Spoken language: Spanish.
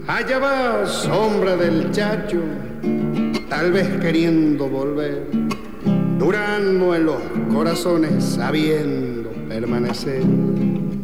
Allá va sombra del chacho, tal vez queriendo volver, Durazno en los corazones sabiendo permanecer.